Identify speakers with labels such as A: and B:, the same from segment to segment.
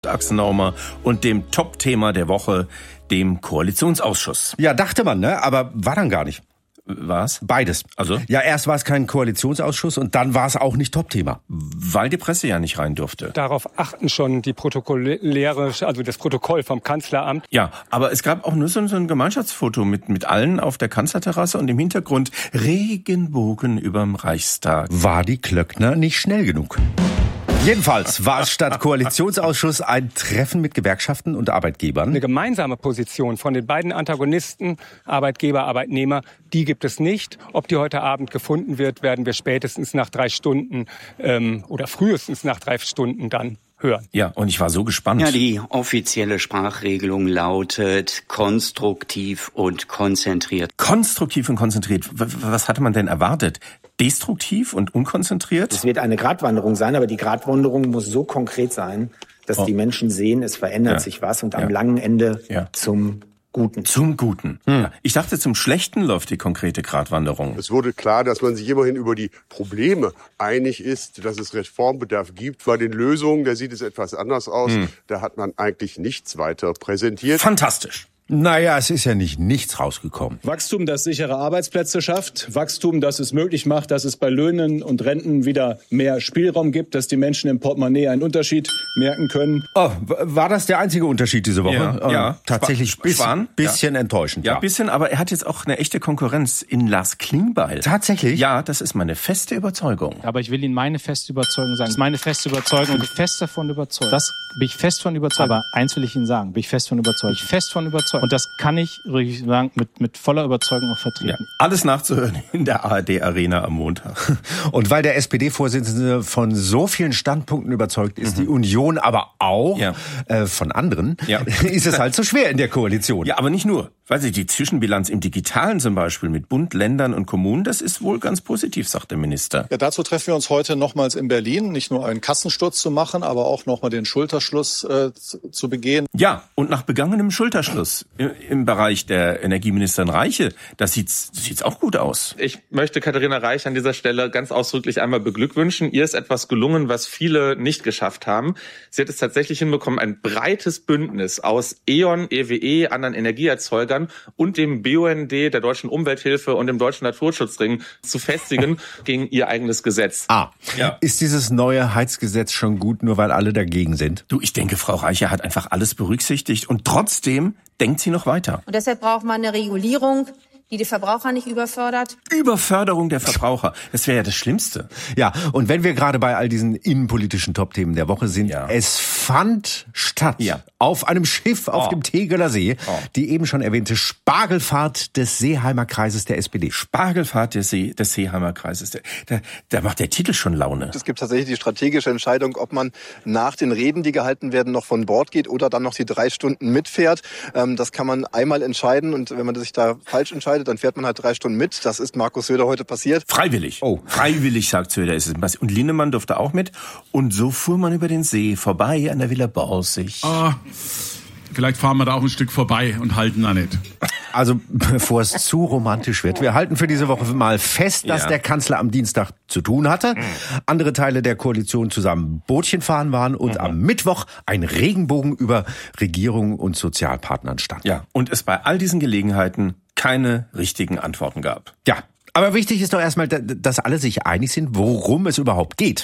A: Axel Naumer und dem Top-Thema der Woche, dem Koalitionsausschuss.
B: Ja, dachte man, ne? Aber war dann gar nicht.
A: Was?
B: Beides.
A: Also?
B: Ja, erst war es kein Koalitionsausschuss und dann war es auch nicht Top-Thema.
A: Weil die Presse ja nicht rein durfte.
C: Darauf achten schon die Protokolläre, also das Protokoll vom Kanzleramt.
A: Ja, aber es gab auch nur so ein Gemeinschaftsfoto mit allen auf der Kanzlerterrasse und im Hintergrund Regenbogen überm Reichstag.
B: War die Klöckner nicht schnell genug? Jedenfalls war es statt Koalitionsausschuss ein Treffen mit Gewerkschaften und Arbeitgebern.
C: Eine gemeinsame Position von den beiden Antagonisten, Arbeitgeber, Arbeitnehmer, die gibt es nicht. Ob die heute Abend gefunden wird, werden wir spätestens nach 3 Stunden oder frühestens nach 3 Stunden dann hören.
A: Ja, und ich war so gespannt.
D: Ja, die offizielle Sprachregelung lautet konstruktiv und konzentriert.
A: Konstruktiv und konzentriert. Was hatte man denn erwartet? Destruktiv und unkonzentriert?
E: Es wird eine Gratwanderung sein, aber die Gratwanderung muss so konkret sein, dass die Menschen sehen, es verändert sich was und am langen Ende zum Guten.
A: Zum Guten. Ja. Ich dachte, zum Schlechten läuft die konkrete Gratwanderung.
F: Es wurde klar, dass man sich immerhin über die Probleme einig ist, dass es Reformbedarf gibt. Bei den Lösungen, da sieht es etwas anders aus. Da hat man eigentlich nichts weiter präsentiert.
A: Fantastisch.
B: Naja, es ist ja nichts rausgekommen.
G: Wachstum, das sichere Arbeitsplätze schafft. Wachstum, das es möglich macht, dass es bei Löhnen und Renten wieder mehr Spielraum gibt, dass die Menschen im Portemonnaie einen Unterschied merken können.
B: Oh, war das der einzige Unterschied diese Woche?
A: Ja.
B: Tatsächlich bisschen enttäuschend.
A: Ja, bisschen, aber er hat jetzt auch eine echte Konkurrenz in Lars Klingbeil.
B: Tatsächlich?
A: Ja, das ist meine feste Überzeugung.
H: Aber ich will Ihnen meine feste Überzeugung sagen. Das ist meine feste Überzeugung und ich bin fest davon überzeugt. Das bin ich fest von überzeugt. Aber eins will ich Ihnen sagen, bin ich fest von überzeugt. Ich bin fest von überzeugt. Und das kann ich wirklich sagen, mit voller Überzeugung auch vertreten.
A: Ja, alles nachzuhören in der ARD-Arena am Montag.
B: Und weil der SPD-Vorsitzende von so vielen Standpunkten überzeugt ist, die Union aber auch von anderen, ist es halt so schwer in der Koalition.
A: Ja, aber nicht nur. Weiß ich, die Zwischenbilanz im Digitalen zum Beispiel mit Bund, Ländern und Kommunen, das ist wohl ganz positiv, sagt der Minister.
I: Ja, dazu treffen wir uns heute nochmals in Berlin, nicht nur einen Kassensturz zu machen, aber auch nochmal den Schulterschluss zu begehen.
A: Ja, und nach begangenem Schulterschluss im Bereich der Energieministerin Reiche, das sieht's auch gut aus.
J: Ich möchte Katharina Reich an dieser Stelle ganz ausdrücklich einmal beglückwünschen. Ihr ist etwas gelungen, was viele nicht geschafft haben. Sie hat es tatsächlich hinbekommen, ein breites Bündnis aus E.ON, EWE, anderen Energieerzeugern und dem BUND, der Deutschen Umwelthilfe und dem Deutschen Naturschutzring zu festigen gegen ihr eigenes Gesetz.
B: Ist dieses neue Heizgesetz schon gut, nur weil alle dagegen sind?
A: Du, ich denke, Frau Reicher hat einfach alles berücksichtigt und trotzdem denkt sie noch weiter.
K: Und deshalb braucht man eine Regulierung, die Verbraucher nicht überfördert.
A: Überförderung der Verbraucher, das wäre ja das Schlimmste.
B: Ja, und wenn wir gerade bei all diesen innenpolitischen Top-Themen der Woche sind, es fand statt auf einem Schiff auf dem Tegeler See, die eben schon erwähnte Spargelfahrt des Seeheimer Kreises der SPD.
A: Spargelfahrt des Seeheimer Kreises. Da macht der Titel schon Laune.
I: Es gibt tatsächlich die strategische Entscheidung, ob man nach den Reden, die gehalten werden, noch von Bord geht oder dann noch die 3 Stunden mitfährt. Das kann man einmal entscheiden und wenn man sich da falsch entscheidet, dann fährt man halt 3 Stunden mit. Das ist Markus Söder heute passiert.
A: Freiwillig. Freiwillig, sagt Söder. Ist es. Und Linnemann durfte auch mit. Und so fuhr man über den See vorbei an der Villa Borsig.
L: Vielleicht fahren wir da auch ein Stück vorbei und halten da nicht.
B: Also, bevor es zu romantisch wird, wir halten für diese Woche mal fest, dass der Kanzler am Dienstag zu tun hatte. Andere Teile der Koalition zusammen Bootchen fahren waren und am Mittwoch ein Regenbogen über Regierung und Sozialpartnern stand.
A: Ja, und es bei all diesen Gelegenheiten keine richtigen Antworten gab.
B: Ja, aber wichtig ist doch erstmal, dass alle sich einig sind, worum es überhaupt geht.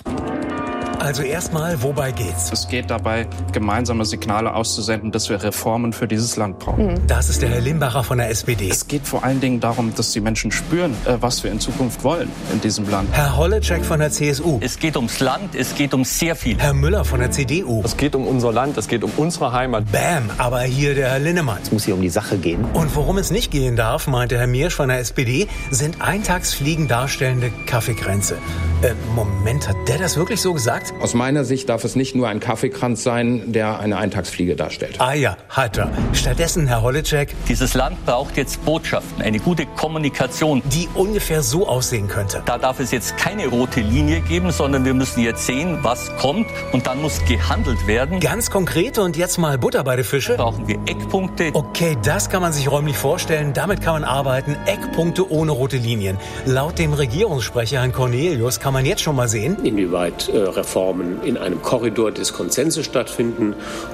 M: Also erstmal, wobei geht's?
H: Es geht dabei, gemeinsame Signale auszusenden, dass wir Reformen für dieses Land brauchen.
M: Das ist der Herr Limbacher von der SPD.
H: Es geht vor allen Dingen darum, dass die Menschen spüren, was wir in Zukunft wollen in diesem Land.
M: Herr Holleczek von der CSU.
N: Es geht ums Land, es geht um sehr viel.
M: Herr Müller von der CDU.
O: Es geht um unser Land, es geht um unsere Heimat.
M: Bam, aber hier der Herr Linnemann.
E: Es muss hier um die Sache gehen.
M: Und worum es nicht gehen darf, meinte Herr Miersch von der SPD, sind Eintagsfliegen darstellende Kaffeekränze. Moment, hat der das wirklich so gesagt?
P: Aus meiner Sicht darf es nicht nur ein Kaffeekranz sein, der eine Eintagsfliege darstellt.
M: Ah ja, hat er. Stattdessen, Herr Holleczek.
N: Dieses Land braucht jetzt Botschaften, eine gute Kommunikation.
M: Die ungefähr so aussehen könnte.
N: Da darf es jetzt keine rote Linie geben, sondern wir müssen jetzt sehen, was kommt und dann muss gehandelt werden.
M: Ganz konkret und jetzt mal Butter bei den Fische.
N: Brauchen wir Eckpunkte.
M: Okay, das kann man sich räumlich vorstellen. Damit kann man arbeiten. Eckpunkte ohne rote Linien. Laut dem Regierungssprecher Herrn Cornelius kann man jetzt schon mal sehen,
Q: inwieweit Reformen in einem Korridor des Konsenses stattfinden